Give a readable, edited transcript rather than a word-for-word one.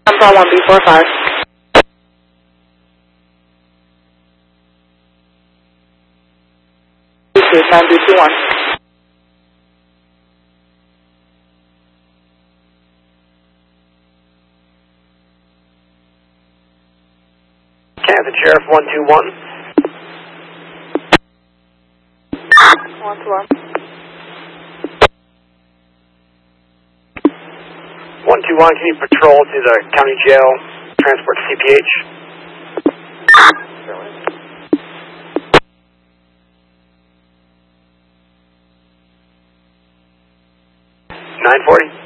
I'm 1B45. This is 9221. Kansas Sheriff 121. 121. 121, can you patrol to the county jail, transport to CPH? 940.